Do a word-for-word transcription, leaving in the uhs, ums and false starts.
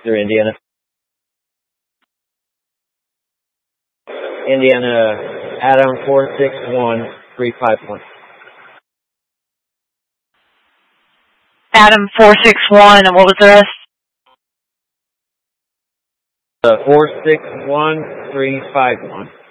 through Indiana. Indiana, Adam four six one three five one. Adam four six one, and what was the rest? Uh, four six one three five one.